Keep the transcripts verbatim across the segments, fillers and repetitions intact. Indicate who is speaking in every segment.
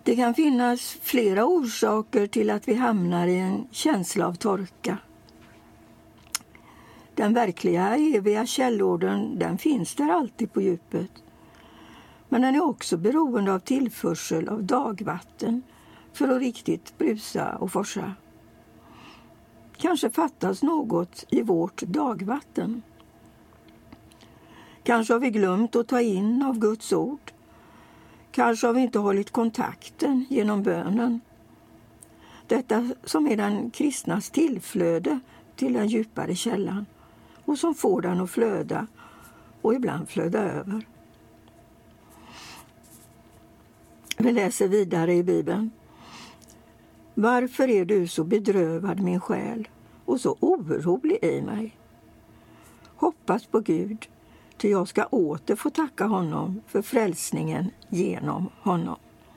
Speaker 1: Det kan finnas flera orsaker till att vi hamnar i en känsla av torka. Den verkliga eviga källorden, den finns där alltid på djupet. Men den är också beroende av tillförsel av dagvatten för att riktigt brusa och forsa. Kanske fattas något i vårt dagvatten. Kanske har vi glömt att ta in av Guds ord. Kanske har vi inte hållit kontakten genom bönen. Detta som är den kristnas tillflöde till den djupare källan och som får den att flöda och ibland flöda över. Vi läser vidare i Bibeln. Varför är du så bedrövad, min själ, och så orolig i mig? Hoppas på Gud, till jag ska åter få tacka honom för frälsningen genom honom.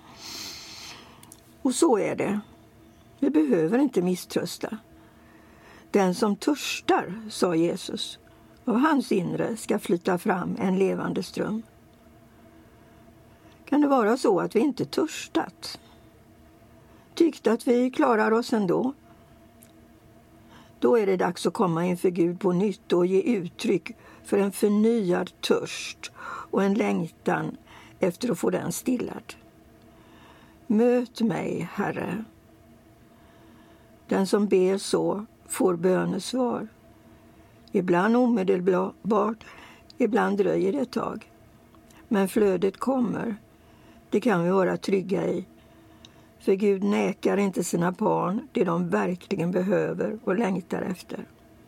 Speaker 1: Och så är det. Vi behöver inte misströsta. Den som törstar, sa Jesus, av hans inre ska flyta fram en levande ström. Kan det vara så att vi inte törstat? Tyckt att vi klarar oss ändå? Då är det dags att komma inför Gud på nytt och ge uttryck för en förnyad törst och en längtan efter att få den stillad. Möt mig, Herre. Den som ber så får bönesvar. Ibland omedelbart, ibland dröjer det ett tag. Men flödet kommer. Det kan vi vara trygga i. För Gud nekar inte sina barn det de verkligen behöver och längtar efter.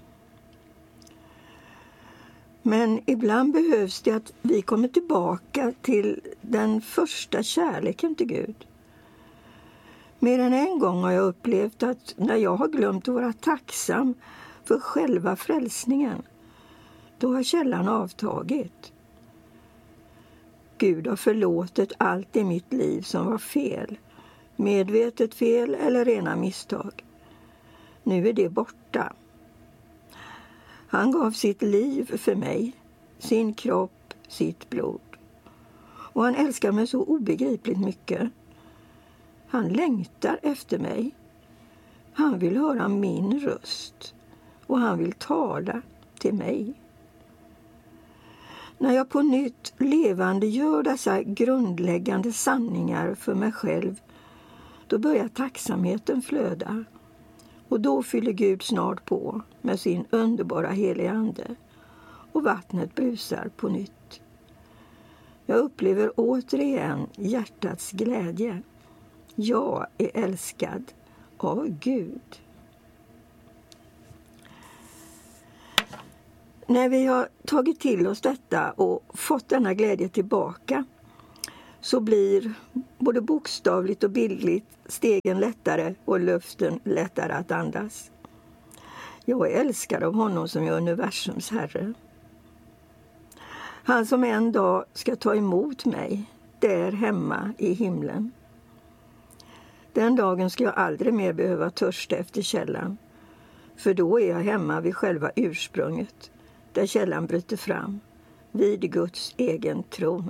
Speaker 1: Men ibland behövs det att vi kommer tillbaka till den första kärleken till Gud. Mer än en gång har jag upplevt att när jag har glömt att vara tacksam för själva frälsningen, då har källan avtagit. Gud har förlåtit allt i mitt liv som var fel. Medvetet fel eller rena misstag. Nu är det borta. Han gav sitt liv för mig, sin kropp, sitt blod. Och han älskar mig så obegripligt mycket. Han längtar efter mig. Han vill höra min röst och han vill tala till mig. När jag på nytt levande gör dessa grundläggande sanningar för mig själv, då börjar tacksamheten flöda. Och då fyller Gud snart på med sin underbara heliga ande. Och vattnet brusar på nytt. Jag upplever återigen hjärtats glädje. Jag är älskad av Gud. När vi har tagit till oss detta och fått denna glädje tillbaka, så blir både bokstavligt och bildligt stegen lättare och luften lättare att andas. Jag är älskad av honom som är universums herre. Han som en dag ska ta emot mig där hemma i himlen. Den dagen ska jag aldrig mer behöva törsta efter källan, för då är jag hemma vid själva ursprunget, där källan bryter fram, vid Guds egen tron.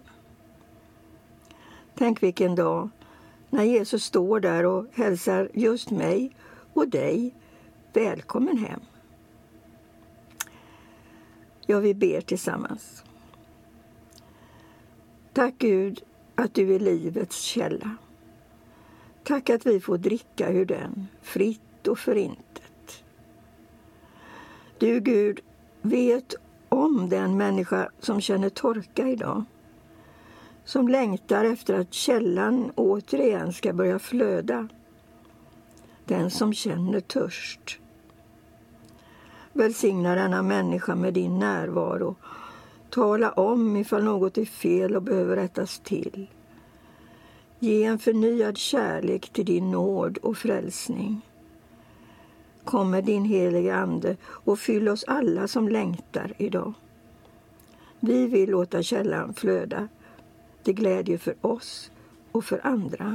Speaker 1: Tänk vilken dag när Jesus står där och hälsar just mig och dig välkommen hem. Ja, vi ber tillsammans. Tack Gud att du är livets källa. Tack att vi får dricka ur den, fritt och förintet. Du Gud vet om den människa som känner torka idag. Som längtar efter att källan återigen ska börja flöda. Den som känner törst. Välsigna denna människa med din närvaro. Tala om ifall något är fel och behöver rättas till. Ge en förnyad kärlek till din nåd och frälsning. Kom med din heliga ande och fyll oss alla som längtar idag. Vi vill låta källan flöda till glädje för oss och för andra.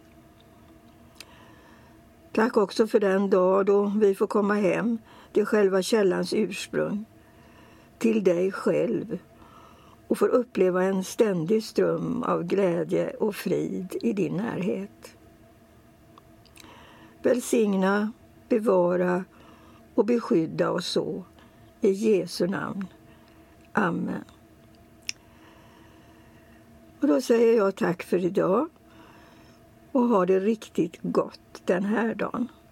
Speaker 1: Tack också för den dag då vi får komma hem till själva källans ursprung, till dig själv, och får uppleva en ständig ström av glädje och frid i din närhet. Välsigna, bevara och beskydda oss så. I Jesu namn. Amen. Och då säger jag tack för idag och ha det riktigt gott den här dagen.